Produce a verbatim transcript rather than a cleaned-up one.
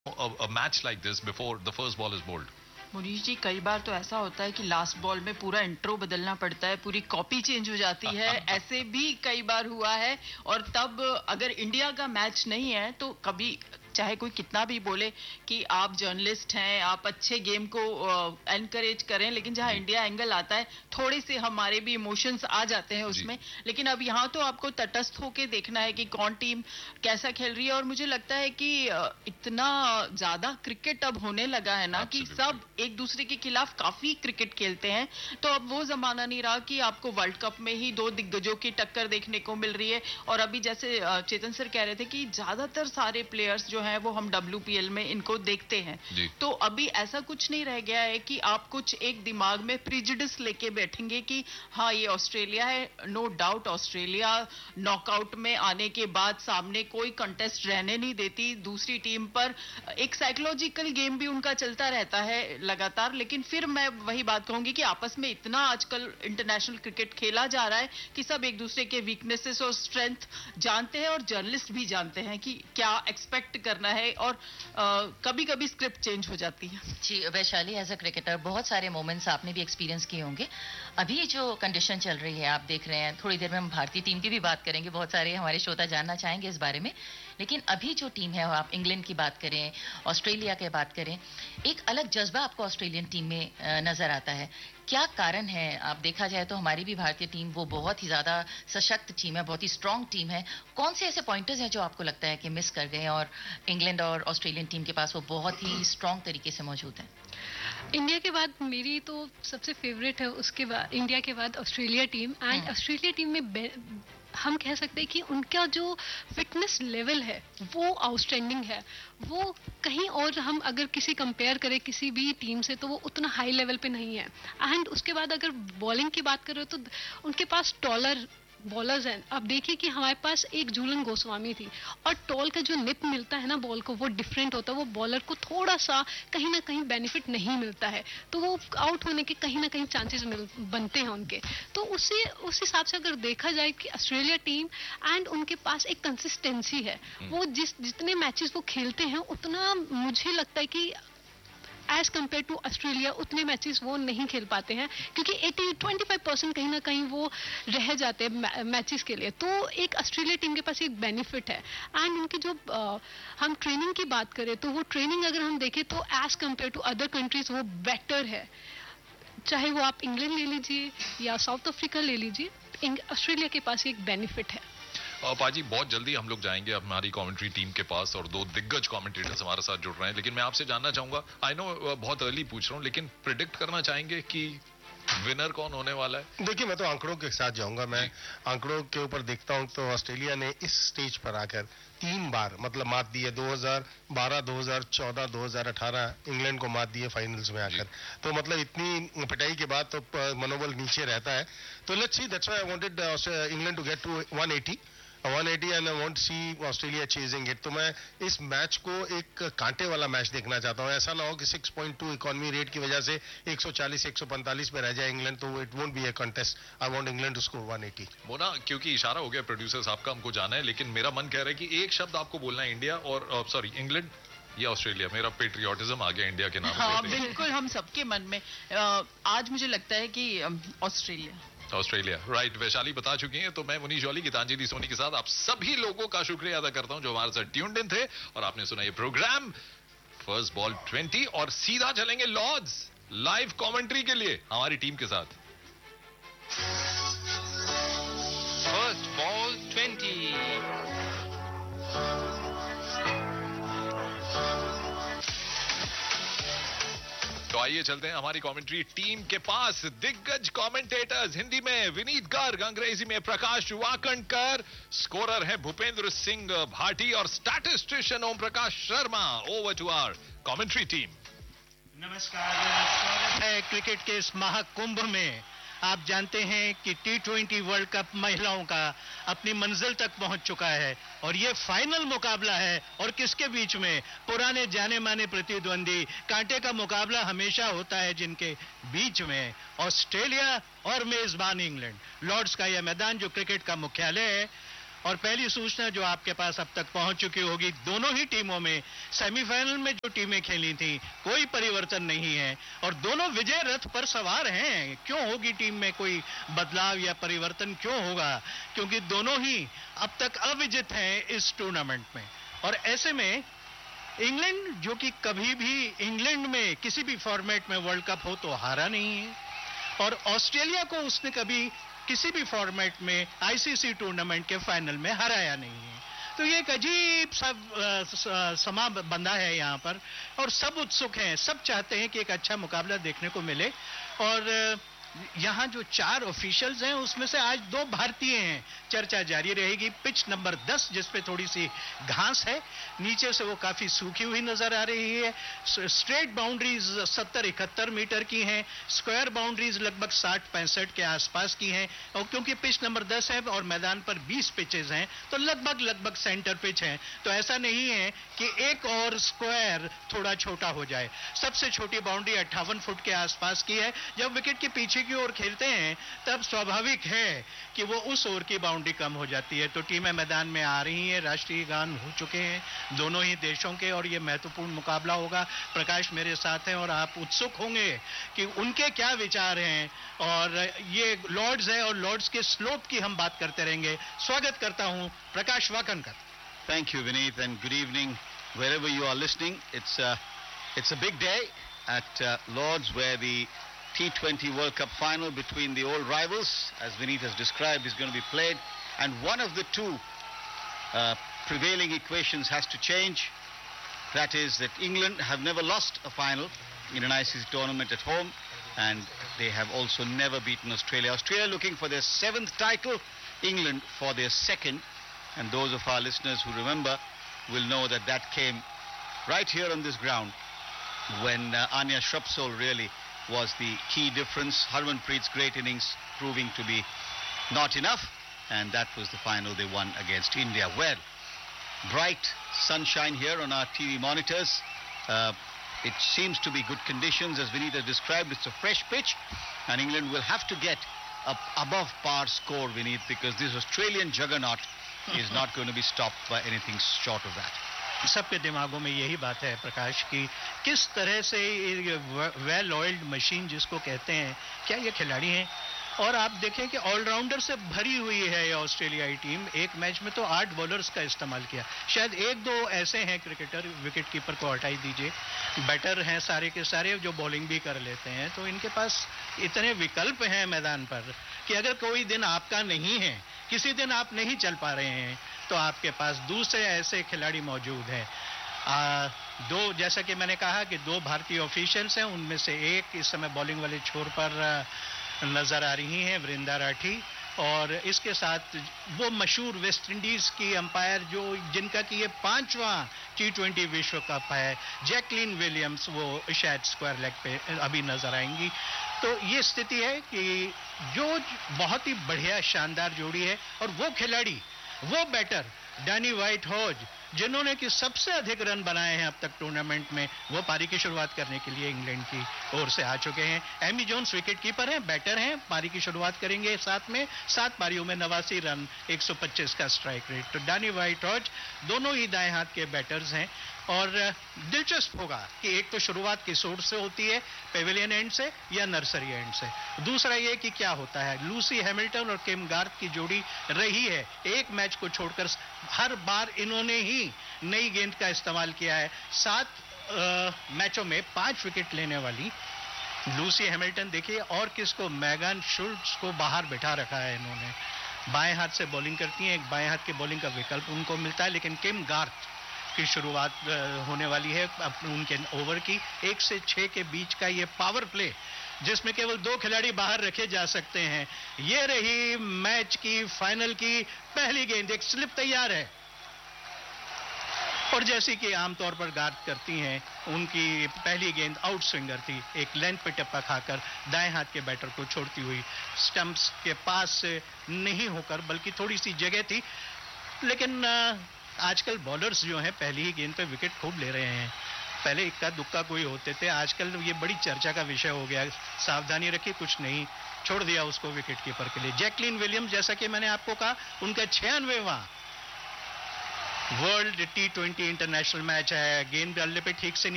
a, a match like this before the first ball is bowled? Munish जी, कई बार तो ऐसा होता है कि लास्ट बॉल में पूरा इंट्रो बदलना पड़ता है, पूरी कॉपी चेंज हो जाती है। ऐसे भी कई बार हुआ है। और तब अगर इंडिया का मैच नहीं है तो कभी चाहे कोई कितना भी बोले कि आप जर्नलिस्ट हैं, आप अच्छे गेम को एनकरेज करें, लेकिन जहां इंडिया एंगल आता है थोड़े से हमारे भी इमोशंस आ जाते हैं उसमें। लेकिन अब यहाँ तो आपको तटस्थ होके देखना है कि कौन टीम कैसा खेल रही है। और मुझे लगता है कि इतना ज्यादा क्रिकेट अब होने लगा है ना कि सब एक दूसरे के खिलाफ काफी क्रिकेट खेलते हैं। तो अब वो जमाना नहीं रहा कि आपको वर्ल्ड कप में ही दो दिग्गजों की टक्कर देखने को मिल रही है। और अभी जैसे चेतन सर कह रहे थे कि ज्यादातर सारे प्लेयर्स जो है वो हम डब्ल्यूपीएल में इनको देखते हैं। तो अभी ऐसा कुछ नहीं रह गया है कि आप कुछ एक दिमाग में प्रिजुडिस लेके बैठेंगे कि हाँ ये ऑस्ट्रेलिया है। नो डाउट ऑस्ट्रेलिया नॉकआउट में आने के बाद सामने कोई कंटेस्ट रहने नहीं देती दूसरी टीम पर। एक साइकोलॉजिकल गेम भी उनका चलता रहता है लगातार। लेकिन फिर मैं वही बात कहूंगी कि आपस में इतना आजकल इंटरनेशनल क्रिकेट खेला जा रहा है कि सब एक दूसरे के वीकनेसेस और स्ट्रेंथ जानते हैं और जर्नलिस्ट भी जानते हैं कि क्या एक्सपेक्ट करना है। और कभी कभी स्क्रिप्ट चेंज हो जाती है। जी वैशाली, एज अ क्रिकेटर बहुत सारे मोमेंट्स आपने भी एक्सपीरियंस किए होंगे। अभी जो कंडीशन चल रही है आप देख रहे हैं, थोड़ी देर में हम भारतीय टीम की भी बात करेंगे, बहुत सारे हमारे श्रोता जानना चाहेंगे इस बारे में। लेकिन अभी जो टीम है, आप इंग्लैंड की बात करें, ऑस्ट्रेलिया की बात करें, एक अलग जज्बा आपको ऑस्ट्रेलियन टीम में नजर आता है। क्या कारण है? आप देखा जाए तो हमारी भी भारतीय टीम वो बहुत ही ज्यादा सशक्त टीम है, बहुत ही स्ट्रांग टीम है। कौन से ऐसे पॉइंटर्स हैं जो आपको लगता है कि मिस कर गए और इंग्लैंड और ऑस्ट्रेलियन टीम के पास वो बहुत ही स्ट्रांग तरीके से मौजूद है? इंडिया के बाद मेरी तो सबसे फेवरेट है, उसके बाद इंडिया के बाद Australia team. And Australia team में हम कह सकते हैं कि उनका जो फिटनेस लेवल है वो आउटस्टैंडिंग है। वो कहीं और हम अगर किसी कंपेयर करें किसी भी टीम से तो वो उतना हाई लेवल पे नहीं है। एंड उसके बाद अगर बॉलिंग की बात करें तो उनके पास टॉलर बॉलर्स हैं। अब देखिए कि हमारे पास एक झूलन गोस्वामी थी और टॉल का जो निप मिलता है ना बॉल को वो डिफरेंट होता है। वो बॉलर को थोड़ा सा कहीं ना कहीं बेनिफिट नहीं मिलता है तो वो आउट होने के कहीं ना कहीं चांसेस बनते हैं उनके। तो उसी उस हिसाब से अगर देखा जाए कि ऑस्ट्रेलिया टीम एंड उनके पास एक कंसिस्टेंसी है। वो जिस जितने मैचेस वो खेलते हैं उतना मुझे लगता है कि एज कम्पेयर टू ऑस्ट्रेलिया उतने मैचेस वो नहीं खेल पाते हैं क्योंकि अस्सी पच्चीस परसेंट कहीं ना कहीं वो रह जाते हैं मैचेस के लिए। तो एक ऑस्ट्रेलिया टीम के पास एक बेनिफिट है। एंड उनकी जो आ, हम ट्रेनिंग की बात करें तो वो ट्रेनिंग अगर हम देखें तो as compare to other countries वो बेटर है। चाहे वो आप इंग्लैंड ले लीजिए या साउथ अफ्रीका ले लीजिए, ऑस्ट्रेलिया के पास एक बेनिफिट है। पाजी, बहुत जल्दी हम लोग जाएंगे हमारी कमेंट्री टीम के पास और दो दिग्गज कमेंटेटर्स हमारे साथ जुड़ रहे हैं। लेकिन मैं आपसे जानना चाहूंगा, आई नो बहुत अर्ली पूछ रहा हूं, लेकिन प्रिडिक्ट करना चाहेंगे कि विनर कौन होने वाला है? देखिए, मैं तो आंकड़ों के साथ जाऊंगा। मैं आंकड़ों के ऊपर देखता हूं तो ऑस्ट्रेलिया ने इस स्टेज पर आकर तीन बार मतलब मात दी है। दो हज़ार बारह, दो हज़ार चौदह, दो हज़ार अठारह इंग्लैंड को मात दी है फाइनल्स में आकर। तो मतलब इतनी पिटाई के बाद तो मनोबल नीचे रहता है। तो let's see, that's why I wanted England to get to one eighty one eighty and I want see Australia chasing it. तो मैं इस मैच को एक कांटे वाला मैच देखना चाहता हूं। ऐसा ना हो कि six point two economy rate की वजह से एक सौ चालीस एक सौ पैंतालीस पे रह जाए इंग्लैंड, तो it won't be A contest. I want England to score one eighty. Mona, क्योंकि इशारा हो गया प्रोड्यूसर्स आपका, हमको जाना है, लेकिन मेरा मन कह रहा है कि एक शब्द आपको बोलना है, इंडिया और सॉरी इंग्लैंड या ऑस्ट्रेलिया। मेरा पेट्रियोटिज्म आ गया इंडिया के नाम। हाँ बिल्कुल, हम सबके मन में आज मुझे लगता है कि ऑस्ट्रेलिया ऑस्ट्रेलिया राइट। वैशाली बता चुकी हैं, तो मैं मुनीश जॉली, गीतांजलि सोनी के साथ आप सभी लोगों का शुक्रिया अदा करता हूं जो हमारे साथ ट्यून्ड इन थे और आपने सुना ये प्रोग्राम फर्स्ट बॉल ट्वेंटी। और सीधा चलेंगे लॉर्ड्स लाइव कमेंट्री के लिए हमारी टीम के साथ। First ball twenty. तो आइए चलते हैं हमारी कमेंट्री टीम के पास। दिग्गज कमेंटेटर्स, हिंदी में विनीत गर्ग, अंग्रेजी में प्रकाश वाकणकर, स्कोरर हैं भूपेंद्र सिंह भाटी और statistician Om Prakash Sharma. Over to our commentary team. नमस्कार, स्वागत है क्रिकेट के इस महाकुंभ में। आप जानते हैं कि टी ट्वेंटी वर्ल्ड कप महिलाओं का अपनी मंजिल तक पहुंच चुका है और ये फाइनल मुकाबला है। और किसके बीच में? पुराने जाने माने प्रतिद्वंदी। कांटे का मुकाबला हमेशा होता है जिनके बीच में, ऑस्ट्रेलिया और मेजबान इंग्लैंड। लॉर्ड्स का यह मैदान जो क्रिकेट का मुख्यालय है और पहली सूचना जो आपके पास अब तक पहुंच चुकी होगी, दोनों ही टीमों में सेमीफाइनल में जो टीमें खेली थी कोई परिवर्तन नहीं है और दोनों विजय रथ पर सवार हैं। क्यों होगी टीम में कोई बदलाव या परिवर्तन, क्यों होगा? क्योंकि दोनों ही अब तक अविजित हैं इस टूर्नामेंट में। और ऐसे में इंग्लैंड, जो कि कभी भी इंग्लैंड में किसी भी फॉर्मेट में वर्ल्ड कप हो तो हारा नहीं है, और ऑस्ट्रेलिया को उसने कभी किसी भी फॉर्मेट में आईसीसी टूर्नामेंट के फाइनल में हराया नहीं है। तो ये एक अजीब सा समा बंधा है यहाँ पर और सब उत्सुक हैं, सब चाहते हैं कि एक अच्छा मुकाबला देखने को मिले। और यहाँ जो चार ऑफिशियल्स हैं उसमें से आज दो भारतीय हैं। चर्चा जारी रहेगी। पिच नंबर दस, जिस पे थोड़ी सी घास है, नीचे से वो काफी सूखी हुई नजर आ रही है। स्ट्रेट बाउंड्रीज सत्तर इकहत्तर मीटर की हैं, स्क्वायर बाउंड्रीज लगभग साठ पैंसठ के आसपास की हैं। और क्योंकि पिच नंबर दस है और मैदान पर बीस पिचेस हैं तो लगभग लगभग सेंटर पिच है। तो ऐसा नहीं है कि एक और स्क्वायर थोड़ा छोटा हो जाए। सबसे छोटी बाउंड्री अट्ठावन फुट के आसपास की है। जब विकेट के पीछे की ओर खेलते हैं तब स्वाभाविक है कि वो उस ओर की बाउंड्री कम हो जाती है। तो टीमें मैदान में आ रही हैं, राष्ट्रीय गान हो चुके हैं दोनों ही देशों के और ये महत्वपूर्ण मुकाबला होगा। प्रकाश मेरे साथ हैं और आप उत्सुक होंगे कि उनके क्या विचार हैं। और ये लॉर्ड्स है और लॉर्ड्स के स्लोप की हम बात करते रहेंगे। स्वागत करता हूं प्रकाश Wakankar. Thank you, Vineet, and good evening wherever you are listening. It's a, it's a big day at uh, Lord's, where the T twenty World Cup final between the old rivals, as Vineet has described, is going to be played. And one of the two uh, prevailing equations has to change. That is that England have never lost a final in an I C C tournament at home, and they have also never beaten Australia. Australia looking for their seventh title, England for their second. And those of our listeners who remember will know that that came right here on this ground when uh, Anya Shrubsole really was the key difference. Harmanpreet's great innings proving to be not enough, and that was the final they won against India. Well, bright sunshine here on our T V monitors. Uh, it seems to be good conditions, as Vineet has described. It's a fresh pitch, and England will have to get a above par score, Vineet, because this Australian juggernaut is not going to be stopped by anything short of that. सबके दिमागों में यही बात है प्रकाश की किस तरह से well oiled machine जिसको कहते हैं, क्या ये खिलाड़ी हैं? और आप देखें कि ऑलराउंडर से भरी हुई है ये ऑस्ट्रेलियाई टीम। एक मैच में तो आठ बॉलर्स का इस्तेमाल किया। शायद एक दो ऐसे हैं क्रिकेटर, विकेट कीपर को हटाई दीजिए, बैटर हैं सारे के सारे जो बॉलिंग भी कर लेते हैं। तो इनके पास इतने विकल्प हैं मैदान पर कि अगर कोई दिन आपका नहीं है, किसी दिन आप नहीं चल पा रहे हैं, तो आपके पास दूसरे ऐसे खिलाड़ी मौजूद हैं। आ, दो, जैसा कि मैंने कहा कि दो भारतीय ऑफिशियल्स हैं, उनमें से एक इस समय बॉलिंग वाले छोर पर नजर आ रही हैं, वृंदा राठी, और इसके साथ वो मशहूर वेस्ट इंडीज की अंपायर जो जिनका कि ये पांचवा टी ट्वेंटी विश्व कप है, जैकलिन विलियम्स, वो शायद स्क्वायर लेग पे अभी नजर आएंगी। तो ये स्थिति है कि जो बहुत ही बढ़िया शानदार जोड़ी है, और वो खिलाड़ी, वो बैटर डैनी व्हाइट हॉज, जिन्होंने कि सबसे अधिक रन बनाए हैं अब तक टूर्नामेंट में, वो पारी की शुरुआत करने के लिए इंग्लैंड की ओर से आ चुके हैं। एमी जोन्स विकेट कीपर हैं, बैटर हैं, पारी की शुरुआत करेंगे साथ में। सात पारियों में नवासी रन, एक सौ पच्चीस का स्ट्राइक रेट। तो डैनी व्हाइट हॉज दोनों ही दाएं हाथ के बैटर्स हैं। और दिलचस्प होगा कि एक तो शुरुआत किस ओर से होती है, पेविलियन एंड से या नर्सरी एंड से। दूसरा ये कि क्या होता है, लूसी हैमिल्टन और किम गार्थ की जोड़ी रही है एक मैच को छोड़कर, हर बार इन्होंने ही नई गेंद का इस्तेमाल किया है। सात आ, मैचों में पांच विकेट लेने वाली लूसी हैमिल्टन देखिए, और किसको, मैगन शुल्ट्ज को बाहर बिठा रखा है इन्होंने। बाएं हाथ से बॉलिंग करती हैं, एक बाएं हाथ की बॉलिंग का विकल्प उनको मिलता है। लेकिन किम गार्थ की शुरुआत होने वाली है उनके ओवर की, एक से छह के बीच का ये पावर प्ले जिसमें केवल दो खिलाड़ी बाहर रखे जा सकते हैं। ये रही मैच की फाइनल की पहली गेंद, एक स्लिप तैयार है, और जैसी कि आमतौर पर गार्थ करती हैं, उनकी पहली गेंद आउट स्विंगर थी, एक लेंथ पे टप्पा खाकर दाएं हाथ के बैटर को छोड़ती हुई, स्टंप्स के पास से नहीं होकर, बल्कि थोड़ी सी जगह थी। लेकिन आजकल बॉलर्स जो हैं पहली ही गेंद पे विकेट खूब ले रहे हैं। पहले इक्का दुक्का कोई होते थे, आजकल ये बड़ी चर्चा का विषय हो गया। सावधानी रखी, कुछ नहीं, छोड़ दिया उसको विकेट कीपर के लिए। जैकलिन विलियम्स, जैसा कि मैंने आपको कहा, उनका छियानवेवां world T twenty international match है। गेंद बल्ले पे ठीक से नहीं